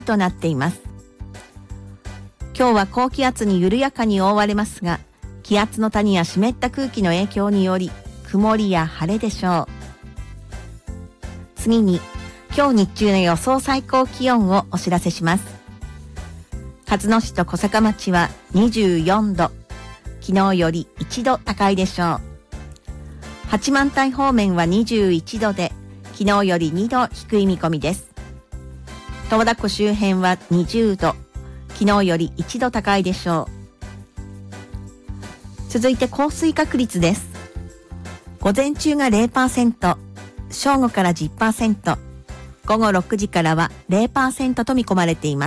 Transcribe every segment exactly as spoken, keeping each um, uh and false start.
となっています。今日は高気圧に緩やかに覆われますが、気圧の谷や湿った空気の影響により曇りや晴れでしょう。次に今日日中の予想最高気温をお知らせします。鹿角市と小坂町はにじゅうよんど、昨日よりいちど高いでしょう。八幡平方面はにじゅういちどで、昨日よりにど低い見込みです。十和田湖周辺はにじゅうど、昨日よりいちど高いでしょう。続いて降水確率です。午前中が ゼロパーセント、正午から じゅっパーセント、午後ろくじからは ゼロパーセント と見込まれています。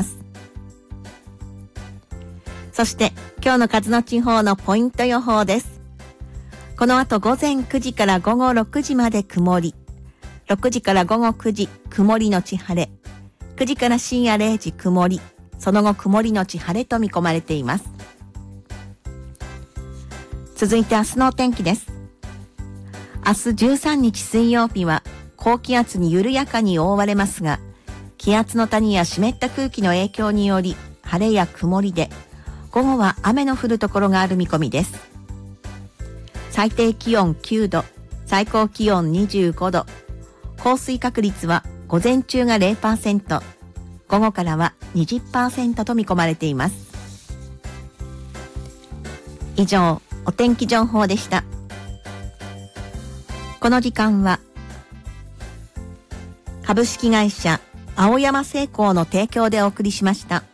そして今日の鹿角地方のポイント予報です。この後午前くじから午後ろくじまで曇り、ろくじから午後くじ曇りのち晴れ、くじから深夜れいじ曇り、その後曇りのち晴れと見込まれています。続いて明日のお天気です。明日じゅうさんにち水曜日は高気圧に緩やかに覆われますが、気圧の谷や湿った空気の影響により晴れや曇りで、午後は雨の降るところがある見込みです。最低気温きゅうど、最高気温にじゅうごど、降水確率は午前中が ゼロパーセント、午後からは にじゅっパーセント と見込まれています。以上、お天気情報でした。この時間は株式会社青山製鋼の提供でお送りしました。